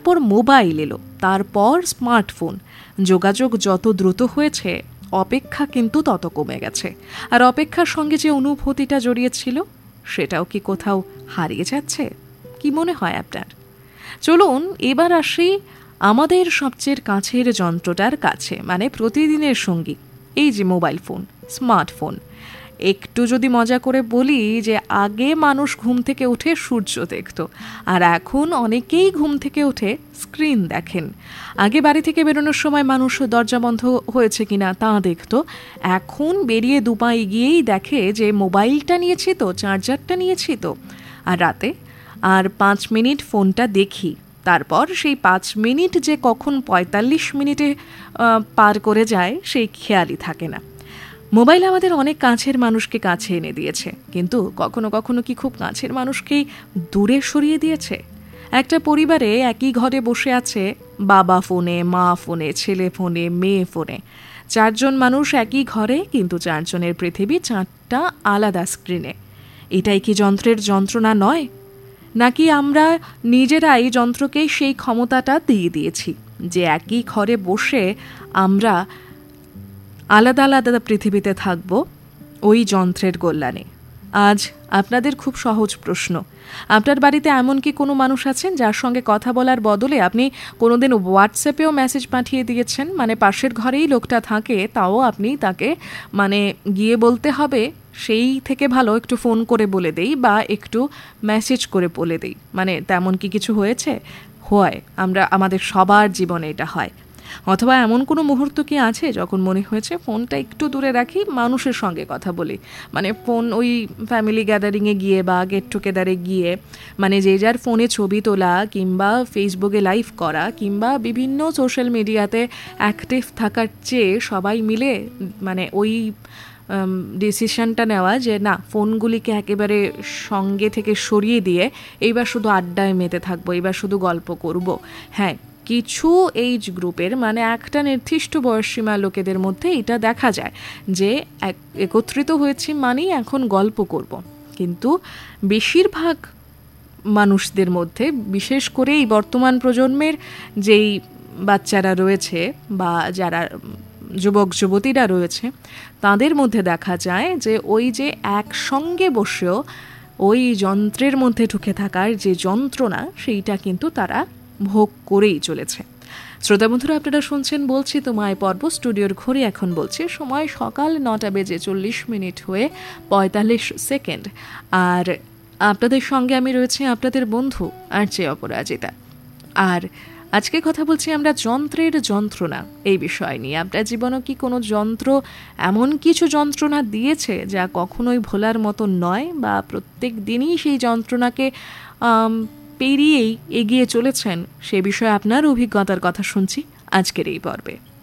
তারপর মোবাইল এলো, তারপর স্মার্টফোন। যোগাযোগ যত দ্রুত হয়েছে, অপেক্ষা কিন্তু তত কমে গেছে। আর অপেক্ষার সঙ্গে যে অনুভূতিটা জড়িয়েছিল, সেটাও কি কোথাও হারিয়ে যাচ্ছে? কি মনে হয় আপনার? চলুন এবার আসি আমাদের সবচেয়ে কাছের যন্ত্রটার কাছে, মানে প্রতিদিনের সঙ্গী, এই যে মোবাইল ফোন, স্মার্টফোন। একটু যদি মজা করে বলি যে আগে মানুষ ঘুম থেকে উঠে সূর্য দেখত, আর এখন অনেকেই ঘুম থেকে উঠে স্ক্রিন দেখেন। আগে বাড়ি থেকে বেরোনোর সময় মানুষ দরজা বন্ধ হয়েছে কিনা তা দেখত, এখন বেরিয়ে দুপা এগিয়েই দেখে যে মোবাইলটা নিয়েছি তো, চার্জারটা নিয়েছি তো। আর রাতে আর 5 মিনিট ফোনটা দেখি, তারপর সেই 5 মিনিট যে কখন 45 মিনিটে পার করে যায় সেই খেয়ালই থাকে না। মোবাইল আমাদের অনেক কাছের মানুষকে কাছে এনে দিয়েছে, কিন্তু কখনো কখনো কি খুব কাছের মানুষকেই দূরে সরিয়ে দিয়েছে? একটা পরিবারে একই ঘরে বসে আছে, বাবা ফোনে, মা ফোনে, ছেলে ফোনে, মেয়ে ফোনে। 4 জন মানুষ একই ঘরে, কিন্তু 4 জনের পৃথিবী 4টা আলাদা স্ক্রিনে। এটাই কি যন্ত্রের যন্ত্রণা নয়? নাকি আমরা নিজেরাই যন্ত্রকে সেই ক্ষমতাটা দিয়ে দিয়েছি যে একই ঘরে বসে আমরা আলাদা আলাদা পৃথিবীতে থাকব ওই যন্ত্রের কল্যাণে? আজ আপনাদের খুব সহজ প্রশ্ন। আপনার বাড়িতে এমন কি কোনো মানুষ আছেন যার সঙ্গে কথা বলার বদলে আপনি কোনোদিন হোয়াটসঅ্যাপেও মেসেজ পাঠিয়ে দিয়েছেন? মানে পাশের ঘরেই লোকটা থাকে, তাও আপনি তাকে মানে গিয়ে বলতে হবে, সেই থেকে ভালো একটু ফোন করে বলে দেই বা একটু মেসেজ করে বলে দেই। মানে তেমন কি কিছু হয়েছে? হয়, আমাদের সবার জীবনে এটা হয়। অথবা এমন কোনো মুহূর্ত কি আছে যখন মনে হয়েছে ফোনটা একটু দূরে রাখি, মানুষের সঙ্গে কথা বলি? মানে ফোন ওই ফ্যামিলি গ্যাদারিংয়ে গিয়ে বা গেট টুগেদারে গিয়ে, মানে যে যার ফোনে ছবি তোলা কিংবা ফেসবুকে লাইভ করা কিংবা বিভিন্ন সোশ্যাল মিডিয়াতে অ্যাক্টিভ থাকার চেয়ে সবাই মিলে মানে ওই ডিসিশনটা নেওয়া যে না, ফোনগুলিকে একেবারে সঙ্গে থেকে সরিয়ে দিয়ে এইবার শুধু আড্ডায় মেতে থাকবো, এইবার শুধু গল্প করব। হ্যাঁ, কিছু এইজ গ্রুপের মানে একটা নির্দিষ্ট বয়সসীমা লোকেদের মধ্যে এটা দেখা যায় যে একত্রিত হয়েছে মানেই এখন গল্প করব। কিন্তু বেশিরভাগ মানুষদের মধ্যে, বিশেষ করে এই বর্তমান প্রজন্মের যেই বাচ্চারা রয়েছে বা যারা যুবক যুবতীরা রয়েছে, তাদের মধ্যে দেখা যায় যে ওই যে একসঙ্গে বসেও ওই যন্ত্রের মধ্যে ঢুকে থাকার যে যন্ত্রণা, সেইটা কিন্তু তারা ভোগ করেই চলেছে। শ্রোতা বন্ধুরা, আপনারা শুনছেন বলছি তোমায় পর্ব। স্টুডিওর ঘড়ি এখন বলছে সময় সকাল 9:40 হয়ে 45 সেকেন্ড। আর আপনাদের সঙ্গে আমি রয়েছি আপনাদের বন্ধু আরজে অপরাজিতা। আর আজকে কথা বলছি আমরা যন্ত্রের যন্ত্রণা এই বিষয় নিয়ে। আপনার জীবনে কি কোনো যন্ত্র এমন কিছু যন্ত্রণা দিয়েছে যা কখনোই ভোলার মতো নয়, বা প্রত্যেক দিনই সেই যন্ত্রণাকে পেরিয়েই এগিয়ে চলেছেন? সে বিষয়ে আপনার অভিজ্ঞতার কথা শুনছি আজকের এই পর্বে।